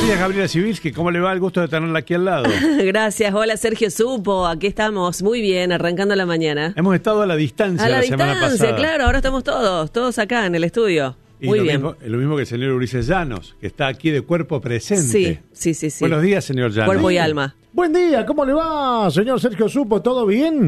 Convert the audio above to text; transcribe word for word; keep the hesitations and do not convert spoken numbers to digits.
días, Gabriela Sibilski. ¿Cómo le va? El gusto de tenerla aquí al lado. Gracias. Hola, Sergio Supo. Aquí estamos. Muy bien, arrancando la mañana. Hemos estado a la distancia a la, la distancia, semana pasada. Claro. Ahora estamos todos, todos acá en el estudio. Y Muy lo bien. Mismo, lo mismo que el señor Ulises Llanos, que está aquí de cuerpo presente. Sí, sí, sí, sí. Buenos días, señor Llanos. Cuerpo y alma. Buen día, ¿cómo le va, señor Sergio Supo? ¿Todo bien?